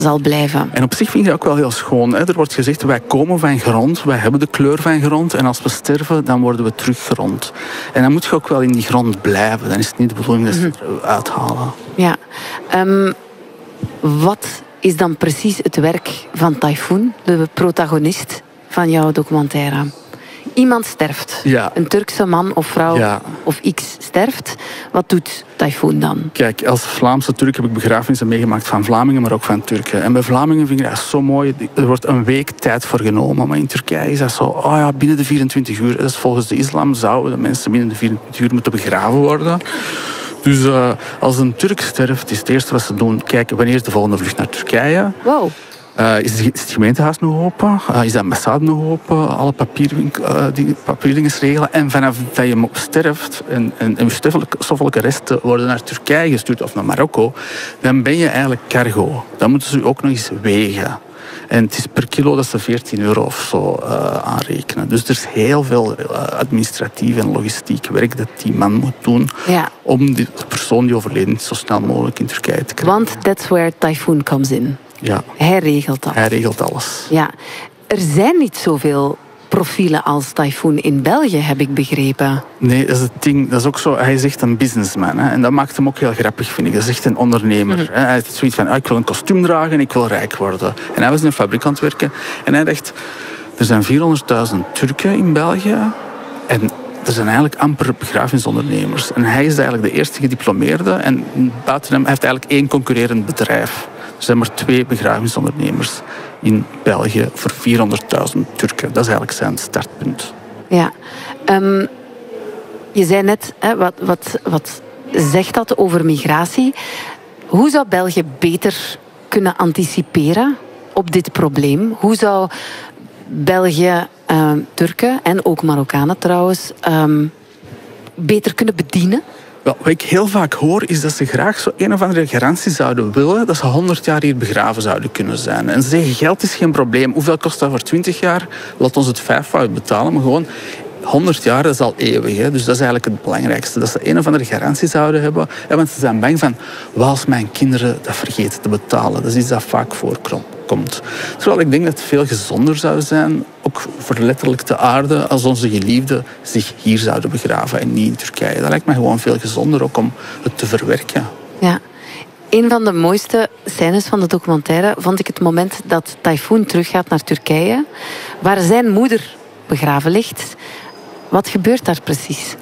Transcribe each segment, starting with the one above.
zal blijven. En op zich vind ik dat ook wel heel schoon. Er wordt gezegd, wij komen van grond, wij hebben de kleur van grond en als we sterven, dan worden we terug grond. En dan moet je ook wel in die grond blijven. Dan is het niet de bedoeling dat ze het eruit halen. Ja. Wat is dan precies het werk van Tayfun, de protagonist van jouw documentaire? Iemand sterft. Ja. Een Turkse man of vrouw of X sterft. Wat doet Tayfun dan? Kijk, als Vlaamse Turk heb ik begrafenissen meegemaakt van Vlamingen, maar ook van Turken. En bij Vlamingen vind ik dat zo mooi. Er wordt een week tijd voor genomen. Maar in Turkije is dat zo, binnen de 24 uur. Dat is volgens de islam zouden de mensen binnen de 24 uur moeten begraven worden. Dus als een Turk sterft, is het eerste wat ze doen kijken wanneer is de volgende vlucht naar Turkije. Wow. Is het gemeentehuis nog open? Is de ambassade nog open? Alle papierdingen regelen. En vanaf dat je sterft en je stoffelijke resten worden naar Turkije gestuurd of naar Marokko, dan ben je eigenlijk cargo. Dan moeten ze ook nog eens wegen. En het is per kilo dat ze €14 of zo aanrekenen. Dus er is heel veel administratief en logistiek werk dat die man moet doen om de persoon die overleden is zo snel mogelijk in Turkije te krijgen. Want that's where Tayfun comes in. Ja. Hij regelt dat. Hij regelt alles. Ja. Er zijn niet zoveel profielen als Tayfun in België, heb ik begrepen. Nee, dat is het ding. Dat is ook zo. Hij is echt een businessman. Hè? En dat maakt hem ook heel grappig, vind ik. Dat is echt een ondernemer. Hè? Hij heeft zoiets van, ik wil een kostuum dragen en ik wil rijk worden. En hij was in een fabriek aan het werken. En hij dacht, er zijn 400.000 Turken in België. En er zijn eigenlijk amper begrafenisondernemers. En hij is eigenlijk de eerste gediplomeerde. En buiten hem heeft hij eigenlijk 1 concurrerend bedrijf. Er zijn maar 2 begrafenisondernemers in België voor 400.000 Turken. Dat is eigenlijk zijn startpunt. Ja. Je zei net, wat zegt dat over migratie? Hoe zou België beter kunnen anticiperen op dit probleem? Hoe zou België Turken en ook Marokkanen trouwens beter kunnen bedienen? Wel, wat ik heel vaak hoor, is dat ze graag zo een of andere garantie zouden willen dat ze 100 jaar hier begraven zouden kunnen zijn. En ze zeggen, geld is geen probleem. Hoeveel kost dat voor 20 jaar? Laat ons het 5-fout betalen, maar gewoon 100 jaar, dat is al eeuwig. Hè? Dus dat is eigenlijk het belangrijkste. Dat ze een of andere garantie zouden hebben. Ja, want ze zijn bang van, wat als mijn kinderen dat vergeten te betalen? Dat is iets dat vaak voorkomt. Terwijl ik denk dat het veel gezonder zou zijn, ook voor letterlijk de aarde, als onze geliefden zich hier zouden begraven en niet in Turkije. Dat lijkt me gewoon veel gezonder ook om het te verwerken. Ja. Een van de mooiste scènes van de documentaire vond ik het moment dat Tayfun teruggaat naar Turkije, waar zijn moeder begraven ligt. Wat gebeurt daar precies?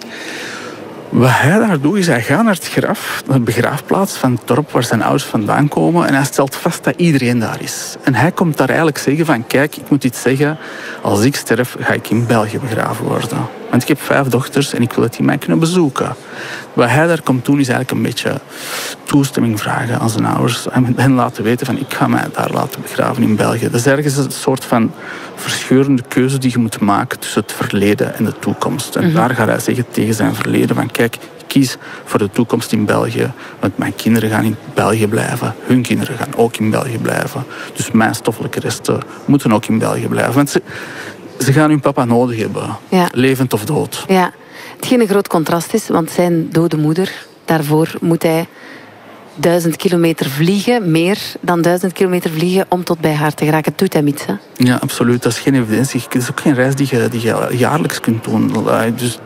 Wat hij daar doet, is hij gaat naar het graf, naar de begraafplaats van het dorp waar zijn ouders vandaan komen. En hij stelt vast dat iedereen daar is. En hij komt daar eigenlijk zeggen van, kijk, ik moet iets zeggen. Als ik sterf, ga ik in België begraven worden. Want ik heb 5 dochters en ik wil dat die mij kunnen bezoeken. Wat hij daar komt doen, is eigenlijk een beetje toestemming vragen aan zijn ouders. En hen laten weten van, ik ga mij daar laten begraven in België. Dat is ergens een soort van verscheurende keuze die je moet maken tussen het verleden en de toekomst. En daar gaat hij zeggen tegen zijn verleden van, kijk, ik kies voor de toekomst in België. Want mijn kinderen gaan in België blijven. Hun kinderen gaan ook in België blijven. Dus mijn stoffelijke resten moeten ook in België blijven. Want ze gaan hun papa nodig hebben. Ja. Levend of dood. Ja. Hetgeen een groot contrast is, want zijn dode moeder, daarvoor moet hij 1000 kilometer vliegen, meer dan 1000 kilometer vliegen om tot bij haar te geraken. Doet hem iets, hè? Ja, absoluut. Dat is geen evidentie. Het is ook geen reis die je jaarlijks kunt doen. Dus,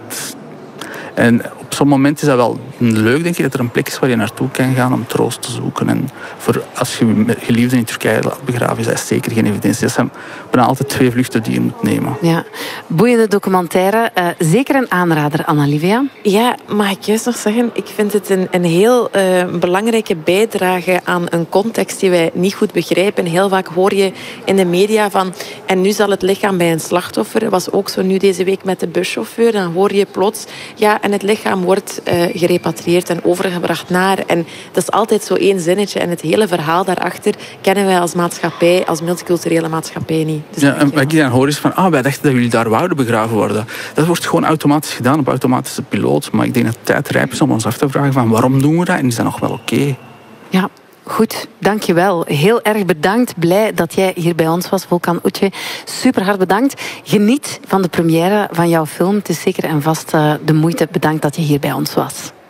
en op zo'n moment is dat wel leuk, denk ik, dat er een plek is waar je naartoe kan gaan om troost te zoeken. En als je je geliefden in Turkije laat begraven, is dat zeker geen evidentie. Dat zijn bijna altijd 2 vluchten die je moet nemen. Ja, boeiende documentaire. Zeker een aanrader, Anna-Livia. Ja, mag ik juist nog zeggen, ik vind het een heel belangrijke bijdrage aan een context die wij niet goed begrijpen. Heel vaak hoor je in de media van, en nu zal het lichaam bij een slachtoffer. Dat was ook zo nu deze week met de buschauffeur. Dan hoor je plots, ja, en het lichaam wordt gerepatrieerd en overgebracht naar. En dat is altijd zo 1 zinnetje. En het hele verhaal daarachter kennen wij als maatschappij, als multiculturele maatschappij niet. Dus ja, en wat ik dan hoor is van, wij dachten dat jullie daar wouden begraven worden. Dat wordt gewoon automatisch gedaan op automatische piloot. Maar ik denk dat het tijd rijp is om ons af te vragen van, waarom doen we dat? En is dat nog wel oké? Ja. Goed, dankjewel. Heel erg bedankt. Blij dat jij hier bij ons was, Volkan Uche. Super hard bedankt. Geniet van de première van jouw film. Het is zeker en vast de moeite. Bedankt dat je hier bij ons was.